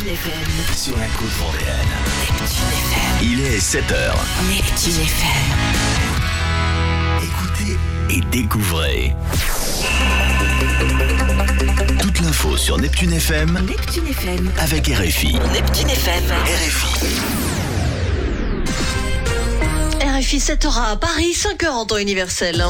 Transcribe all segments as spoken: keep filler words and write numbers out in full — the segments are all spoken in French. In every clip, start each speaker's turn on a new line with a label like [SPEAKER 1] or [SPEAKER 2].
[SPEAKER 1] F M.
[SPEAKER 2] Sur la côte vendéenne.
[SPEAKER 1] Neptune F M.
[SPEAKER 2] Il est sept heures.
[SPEAKER 1] Neptune F M.
[SPEAKER 2] Écoutez et découvrez. Toute l'info sur Neptune F M.
[SPEAKER 1] Neptune F M.
[SPEAKER 2] Avec R F I.
[SPEAKER 1] Neptune F M.
[SPEAKER 2] R F I.
[SPEAKER 3] R F I sept heures à Paris, cinq heures en temps universel.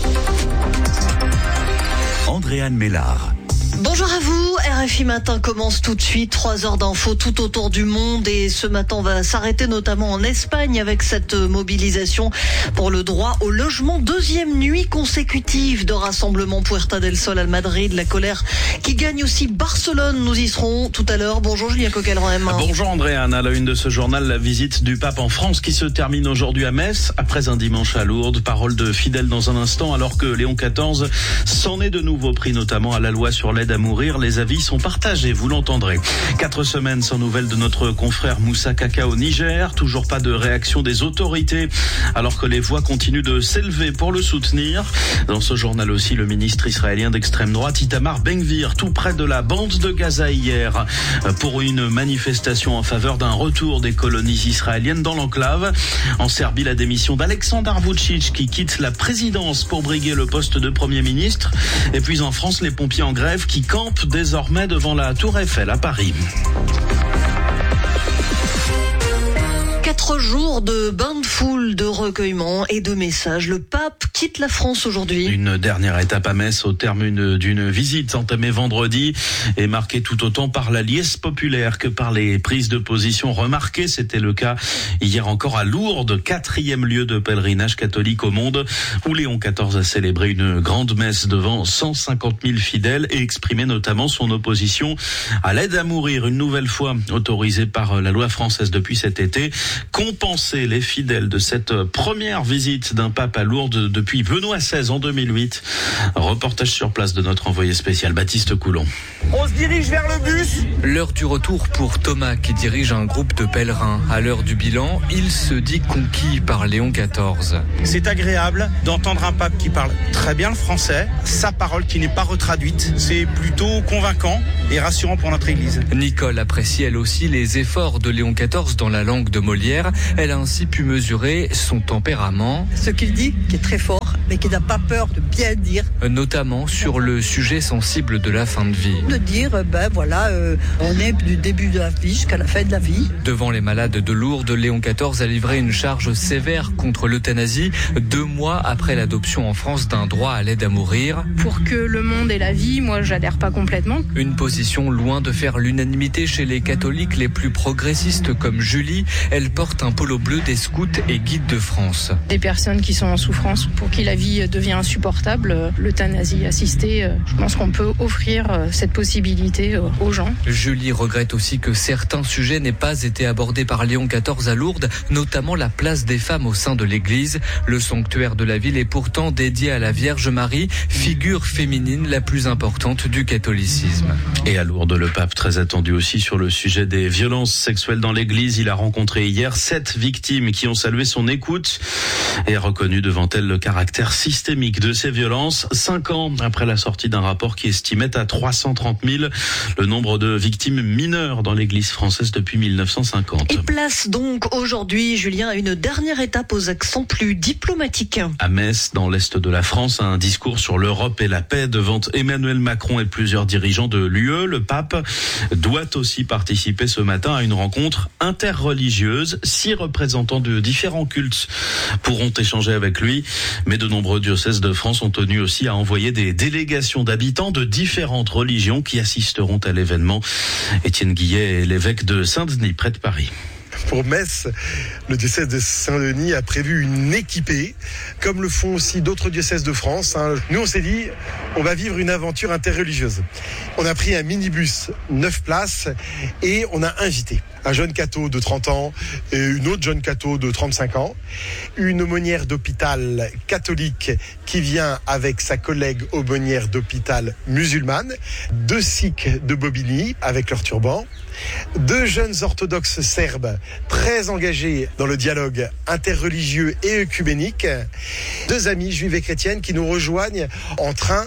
[SPEAKER 2] Andréane Mélard.
[SPEAKER 3] Bonjour à vous, R F I Matin commence tout de suite, trois heures d'infos tout autour du monde et ce matin on va s'arrêter notamment en Espagne avec cette mobilisation pour le droit au logement. Deuxième nuit consécutive de rassemblement Puerta del Sol à Madrid, la colère qui gagne aussi Barcelone, nous y serons tout à l'heure. Bonjour Julien Coquelin.
[SPEAKER 4] Bonjour Andréane, à la une de ce journal, la visite du pape en France qui se termine aujourd'hui à Metz, après un dimanche à Lourdes. Parole de fidèles dans un instant, alors que Léon quatorze s'en est de nouveau pris notamment à la loi sur l'aide à mourir. Les avis sont partagés, vous l'entendrez. Quatre semaines sans nouvelles de notre confrère Moussa Kaka au Niger. Toujours pas de réaction des autorités, alors que les voix continuent de s'élever pour le soutenir. Dans ce journal aussi, le ministre israélien d'extrême droite, Itamar Ben-Gvir, tout près de la bande de Gaza hier, pour une manifestation en faveur d'un retour des colonies israéliennes dans l'enclave. En Serbie, la démission d'Aleksandar Vučić, qui quitte la présidence pour briguer le poste de Premier ministre. Et puis en France, les pompiers en grève qui campent désormais devant la Tour Eiffel à Paris.
[SPEAKER 3] Quatre jours de bain de foule, de recueillement et de messages. Le pape quitte la France aujourd'hui.
[SPEAKER 4] Une dernière étape à Metz au terme une, d'une visite entamée vendredi et marquée tout autant par la liesse populaire que par les prises de position remarquées. C'était le cas hier encore à Lourdes, quatrième lieu de pèlerinage catholique au monde, où Léon quatorze a célébré une grande messe devant cent cinquante mille fidèles et exprimé notamment son opposition à l'aide à mourir, une nouvelle fois autorisée par la loi française depuis cet été. Compenser les fidèles de cette première visite d'un pape à Lourdes depuis Benoît seize en deux mille huit. Reportage sur place de notre envoyé spécial Baptiste Coulon.
[SPEAKER 5] On se dirige vers le bus.
[SPEAKER 6] L'heure du retour pour Thomas qui dirige un groupe de pèlerins. À l'heure du bilan, il se dit conquis par Léon quatorze.
[SPEAKER 5] C'est agréable d'entendre un pape qui parle très bien le français, sa parole qui n'est pas retraduite. C'est plutôt convaincant et rassurant pour notre Église.
[SPEAKER 6] Nicole apprécie elle aussi les efforts de Léon quatorze dans la langue de Molière. Elle a ainsi pu mesurer son tempérament.
[SPEAKER 7] Ce qu'il dit, qui est très fort, mais qui n'a pas peur de bien dire.
[SPEAKER 6] Notamment sur le sujet sensible de la fin de vie.
[SPEAKER 7] De dire, ben voilà, euh, on est du début de la vie jusqu'à la fin de la vie.
[SPEAKER 6] Devant les malades de Lourdes, Léon quatorze a livré une charge sévère contre l'euthanasie, deux mois après l'adoption en France d'un droit à l'aide à mourir.
[SPEAKER 8] Pour que le monde ait la vie, moi j'adhère pas complètement.
[SPEAKER 6] Une position loin de faire l'unanimité chez les catholiques les plus progressistes comme Julie. Elle porte un polo bleu des scouts et guides de France.
[SPEAKER 8] Des personnes qui sont en souffrance, pour qui la vie devient insupportable, l'euthanasie assistée, je pense qu'on peut offrir cette possibilité aux gens.
[SPEAKER 6] Julie regrette aussi que certains sujets n'aient pas été abordés par Léon quatorze à Lourdes, notamment la place des femmes au sein de l'Église. Le sanctuaire de la ville est pourtant dédié à la Vierge Marie, figure féminine la plus importante du catholicisme.
[SPEAKER 4] Et à Lourdes, le pape très attendu aussi sur le sujet des violences sexuelles dans l'Église. Il a rencontré hier sept victimes qui ont salué son écoute et a reconnu devant elles le caractère systémique de ces violences. Cinq ans après la sortie d'un rapport qui estimait à trois cent trente mille le nombre de victimes mineures dans l'Église française depuis mille neuf cent cinquante.
[SPEAKER 3] Et place donc aujourd'hui, Julien, à une dernière étape aux accents plus diplomatiques.
[SPEAKER 4] À Metz, dans l'est de la France, un discours sur l'Europe et la paix devant Emmanuel Macron et plusieurs dirigeants de l'U E. Le pape doit aussi participer ce matin à une rencontre interreligieuse. Six représentants de différents cultes pourront échanger avec lui, mais de nombreux diocèses de France ont tenu aussi à envoyer des délégations d'habitants de différentes religions qui assisteront à l'événement. Étienne Guillet est l'évêque de Saint-Denis, près de Paris.
[SPEAKER 9] Pour Metz, le diocèse de Saint-Denis a prévu une équipée, comme le font aussi d'autres diocèses de France. Nous, on s'est dit, on va vivre une aventure interreligieuse. On a pris un minibus, neuf places, et on a invité un jeune catho de trente ans et une autre jeune catho de trente-cinq ans, une aumônière d'hôpital catholique qui vient avec sa collègue aumônière d'hôpital musulmane, deux sikhs de Bobigny avec leur turban, deux jeunes orthodoxes serbes très engagés dans le dialogue interreligieux et œcuménique, deux amies juives et chrétiennes qui nous rejoignent en train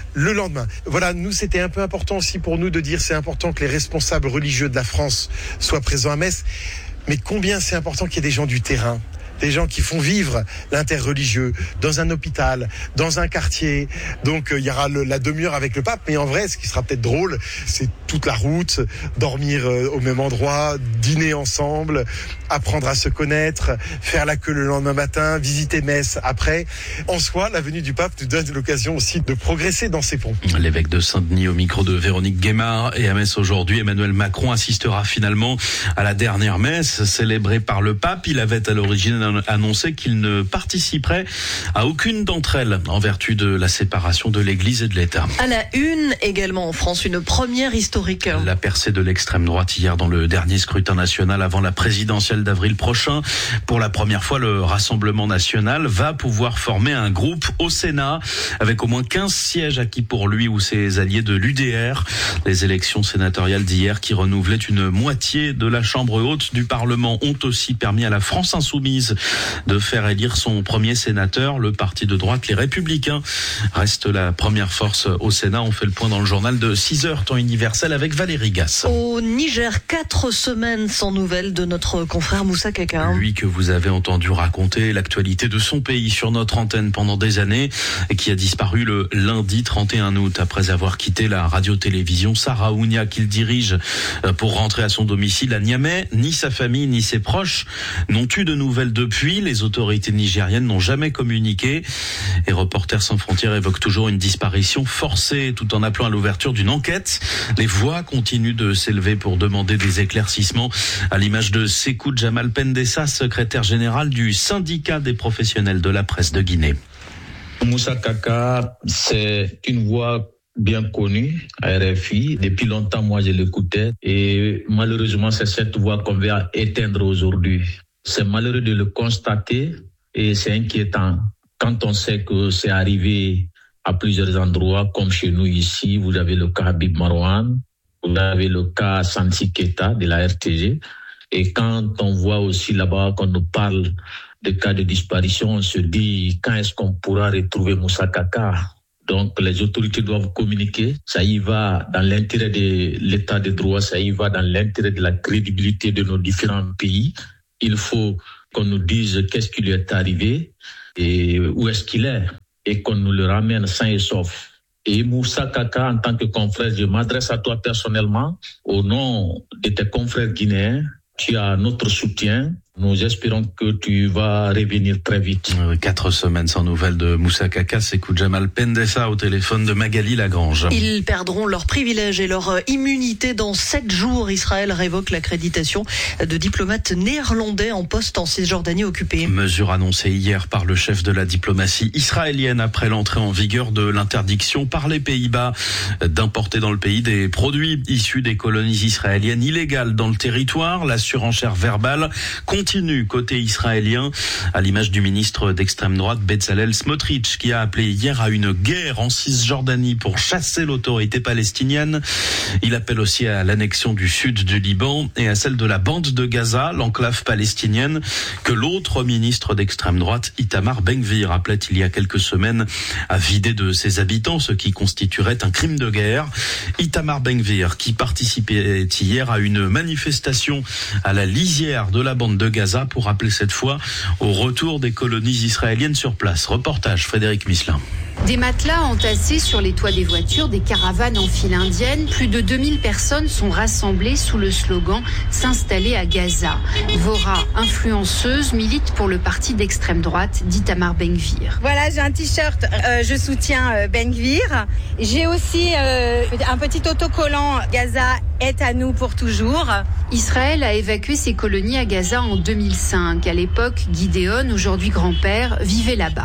[SPEAKER 9] le lendemain. Voilà, nous, c'était un peu important aussi pour nous de dire c'est important que les responsables religieux de la France soient présents à Metz, mais combien c'est important qu'il y ait des gens du terrain, des gens qui font vivre l'interreligieux dans un hôpital, dans un quartier. Donc, il euh, y aura le, la demi-heure avec le pape, mais en vrai, ce qui sera peut-être drôle, c'est toute la route, dormir euh, au même endroit, dîner ensemble, apprendre à se connaître, faire la queue le lendemain matin, visiter Metz après. En soi, la venue du pape nous donne l'occasion aussi de progresser dans ces ponts.
[SPEAKER 4] L'évêque de Saint-Denis au micro de Véronique Guémard, et à Metz aujourd'hui, Emmanuel Macron assistera finalement à la dernière messe célébrée par le pape. Il avait à l'origine annoncé qu'il ne participerait à aucune d'entre elles en vertu de la séparation de l'Église et de l'État.
[SPEAKER 3] À la une, également en France, une première historique.
[SPEAKER 4] La percée de l'extrême droite hier dans le dernier scrutin national avant la présidentielle d'avril prochain. Pour la première fois, le Rassemblement national va pouvoir former un groupe au Sénat avec au moins quinze sièges acquis pour lui ou ses alliés de l'U D R. Les élections sénatoriales d'hier qui renouvelaient une moitié de la Chambre haute du Parlement ont aussi permis à la France insoumise de faire élire son premier sénateur. Le parti de droite, les Républicains, reste la première force au Sénat. On fait le point dans le journal de six heures, temps universel, avec Valérie Gasse.
[SPEAKER 3] Au Niger, quatre semaines sans nouvelles de notre confrère Moussa Kaka.
[SPEAKER 4] Lui que vous avez entendu raconter l'actualité de son pays sur notre antenne pendant des années et qui a disparu le lundi trente et un août après avoir quitté la radio-télévision Saraounia qu'il dirige pour rentrer à son domicile à Niamey. Ni sa famille ni ses proches n'ont eu de nouvelles depuis. Les autorités nigériennes n'ont jamais communiqué et Reporters sans frontières évoque toujours une disparition forcée tout en appelant à l'ouverture d'une enquête. Les voix continuent de s'élever pour demander des éclaircissements à l'image de Sékou Jamal Pendessa, secrétaire général du syndicat des professionnels de la presse de Guinée.
[SPEAKER 10] Moussa Kaka, c'est une voix bien connue à R F I. Depuis longtemps, moi, je l'écoutais et malheureusement, c'est cette voix qu'on va éteindre aujourd'hui. C'est malheureux de le constater et c'est inquiétant quand on sait que c'est arrivé à plusieurs endroits, comme chez nous ici. Vous avez le cas Habib Marouane, vous avez le cas Santi Keita de la R T G. Et quand on voit aussi là-bas qu'on nous parle de cas de disparition, on se dit quand est-ce qu'on pourra retrouver Moussa Kaka? Donc les autorités doivent communiquer. Ça y va dans l'intérêt de l'état de droit, ça y va dans l'intérêt de la crédibilité de nos différents pays. Il faut qu'on nous dise qu'est-ce qui lui est arrivé et où est-ce qu'il est et qu'on nous le ramène sain et sauf. Et Moussa Kaka, en tant que confrère, je m'adresse à toi personnellement au nom de tes confrères guinéens. Tu as notre soutien. Nous espérons que tu vas revenir très vite.
[SPEAKER 4] Quatre semaines sans nouvelles de Moussa Kaka, Sékou Jamal Pendessa au téléphone de Magali Lagrange.
[SPEAKER 3] Ils perdront leurs privilèges et leur immunité dans sept jours. Israël révoque l'accréditation de diplomates néerlandais en poste en Cisjordanie occupée.
[SPEAKER 4] Mesure annoncée hier par le chef de la diplomatie israélienne après l'entrée en vigueur de l'interdiction par les Pays-Bas d'importer dans le pays des produits issus des colonies israéliennes illégales dans le territoire. La surenchère verbale continue côté israélien, à l'image du ministre d'extrême droite Bezalel Smotrich, qui a appelé hier à une guerre en Cisjordanie pour chasser l'autorité palestinienne. Il appelle aussi à l'annexion du sud du Liban et à celle de la bande de Gaza, l'enclave palestinienne, que l'autre ministre d'extrême droite, Itamar Ben-Gvir, appelait il y a quelques semaines à vider de ses habitants, ce qui constituerait un crime de guerre. Itamar Ben-Gvir, qui participait hier à une manifestation à la lisière de la bande de Gaza pour appeler cette fois au retour des colonies israéliennes sur place. Reportage Frédéric Misselin.
[SPEAKER 11] Des matelas entassés sur les toits des voitures, des caravanes en file indienne. Plus de deux mille personnes sont rassemblées sous le slogan « S'installer à Gaza ». Vora, influenceuse, milite pour le parti d'extrême droite d'Itamar Ben-Gvir.
[SPEAKER 12] Voilà, j'ai un t-shirt, euh, je soutiens euh, Ben-Gvir. J'ai aussi euh, un petit autocollant « Gaza est à nous pour toujours ».
[SPEAKER 11] Israël a évacué ses colonies à Gaza en deux mille cinq. À l'époque, Gideon, aujourd'hui grand-père, vivait là-bas.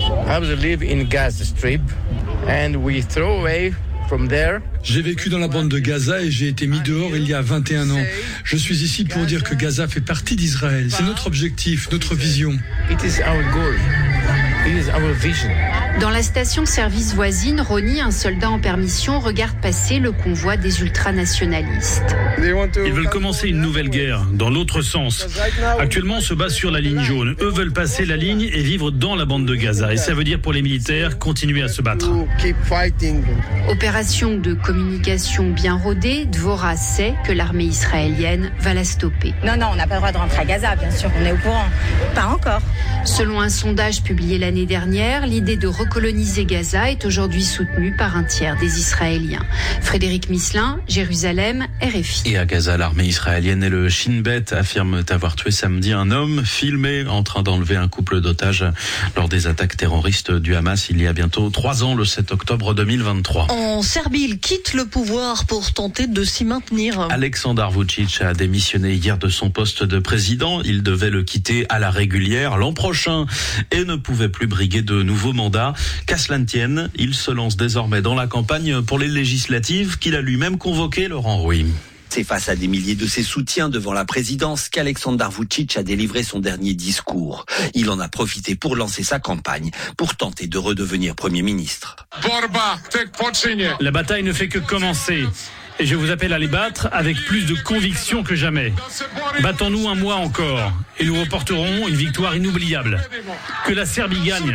[SPEAKER 13] J'ai vécu dans la bande de Gaza et j'ai été mis dehors il y a vingt et un ans. Je suis ici pour dire que Gaza fait partie d'Israël. C'est notre objectif, notre vision.
[SPEAKER 11] Dans la station-service voisine, Ronnie, un soldat en permission, regarde passer le convoi des ultranationalistes.
[SPEAKER 14] Ils veulent commencer une nouvelle guerre, dans l'autre sens. Actuellement, on se base sur la ligne jaune. Eux veulent passer la ligne et vivre dans la bande de Gaza. Et ça veut dire pour les militaires, continuer à se battre.
[SPEAKER 11] Opération de communication bien rodée, Dvorah sait que l'armée israélienne va la stopper.
[SPEAKER 12] Non, non, on n'a pas le droit de rentrer à Gaza, bien sûr, on est au courant. Pas encore.
[SPEAKER 11] Selon un sondage publié l'année dernière, l'idée de recoloniser Gaza est aujourd'hui soutenue par un tiers des Israéliens. Frédéric Misselin, Jérusalem, R F I.
[SPEAKER 4] Et à Gaza, l'armée israélienne et le Shin Bet affirment avoir tué samedi un homme filmé en train d'enlever un couple d'otages lors des attaques terroristes du Hamas il y a bientôt trois ans, le sept octobre deux mille vingt-trois.
[SPEAKER 3] En Serbie, il quitte le pouvoir pour tenter de s'y maintenir.
[SPEAKER 4] Aleksandar Vučić a démissionné hier de son poste de président. Il devait le quitter à la régulière l'an prochain et ne pouvait plus briguer de nouveaux mandats. Qu'à cela ne tienne, il se lance désormais dans la campagne pour les législatives qu'il a lui-même convoquées, Laurent Rouy.
[SPEAKER 15] C'est face à des milliers de ses soutiens devant la présidence qu'Aleksandar Vučić a délivré son dernier discours. Il en a profité pour lancer sa campagne, pour tenter de redevenir Premier ministre.
[SPEAKER 14] La bataille ne fait que commencer. Et je vous appelle à les battre avec plus de conviction que jamais. Battons-nous un mois encore et nous reporterons une victoire inoubliable. Que la Serbie gagne.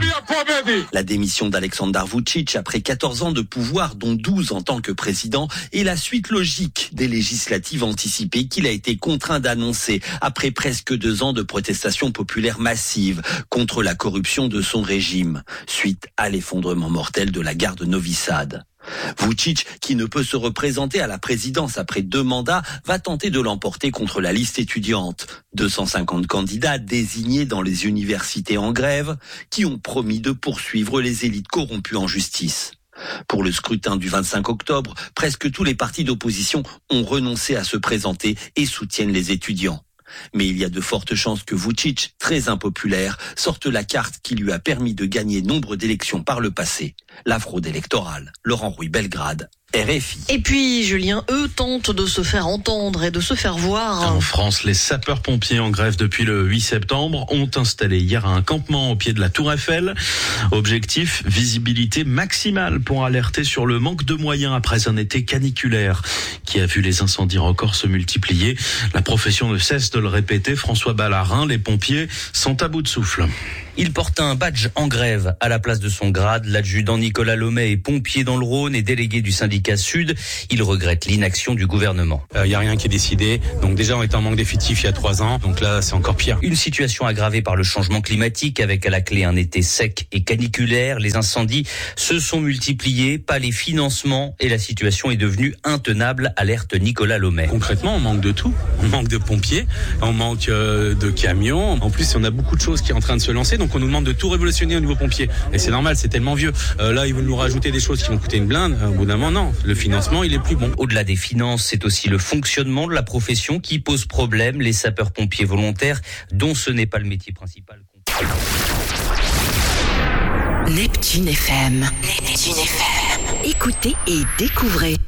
[SPEAKER 15] La démission d'Aleksandar Vučić après quatorze ans de pouvoir, dont douze en tant que président, est la suite logique des législatives anticipées qu'il a été contraint d'annoncer après presque deux ans de protestations populaires massives contre la corruption de son régime, suite à l'effondrement mortel de la gare de Novi Sad. Vučić, qui ne peut se représenter à la présidence après deux mandats, va tenter de l'emporter contre la liste étudiante. deux cent cinquante candidats désignés dans les universités en grève, qui ont promis de poursuivre les élites corrompues en justice. Pour le scrutin du vingt-cinq octobre, presque tous les partis d'opposition ont renoncé à se présenter et soutiennent les étudiants. Mais il y a de fortes chances que Vučić, très impopulaire, sorte la carte qui lui a permis de gagner nombre d'élections par le passé, la fraude électorale. Laurent Rouy, Belgrade, R F I.
[SPEAKER 3] Et puis, Julien, eux tentent de se faire entendre et de se faire voir.
[SPEAKER 4] En France, les sapeurs-pompiers en grève depuis le huit septembre ont installé hier un campement au pied de la Tour Eiffel. Objectif, visibilité maximale pour alerter sur le manque de moyens après un été caniculaire qui a vu les incendies records se multiplier. La profession ne cesse de le répéter. François Ballarin, les pompiers sont à bout de souffle.
[SPEAKER 16] Il porte un badge en grève à la place de son grade. L'adjudant Nicolas Lomet est pompier dans le Rhône et délégué du syndicat Sud. Il regrette l'inaction du gouvernement.
[SPEAKER 17] Il euh, n'y a rien qui est décidé. Donc déjà, on était en manque d'effectifs il y a trois ans. Donc là, c'est encore pire.
[SPEAKER 16] Une situation aggravée par le changement climatique avec à la clé un été sec et caniculaire. Les incendies se sont multipliés, pas les financements et la situation est devenue intenable, alerte Nicolas Lomet.
[SPEAKER 17] Concrètement, on manque de tout. On manque de pompiers, on manque euh, de camions. En plus, on a beaucoup de choses qui sont en train de se lancer. Donc on nous demande de tout révolutionner au niveau pompier. Et c'est normal, c'est tellement vieux. Euh, là, ils veulent nous rajouter des choses qui vont coûter une blinde. Au bout d'un moment, non. Le financement, il est plus bon.
[SPEAKER 16] Au-delà des finances, c'est aussi le fonctionnement de la profession qui pose problème. Les sapeurs-pompiers volontaires, dont ce n'est pas le métier principal.
[SPEAKER 1] Neptune F M. Neptune F M. Écoutez et découvrez.